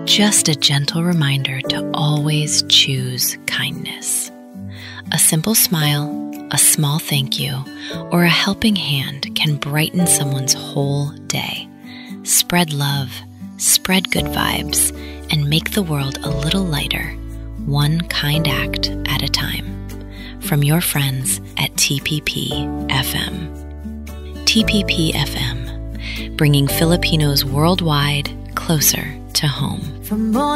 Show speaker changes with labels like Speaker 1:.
Speaker 1: just a gentle reminder to always choose kindness. A simple smile, a small thank you, or a helping hand can brighten someone's whole day. Spread love, spread good vibes, and make the world a little lighter, one kind act at a time. From your friends at TPP-FM. TPP-FM, bringing Filipinos worldwide closer to home.
Speaker 2: From morning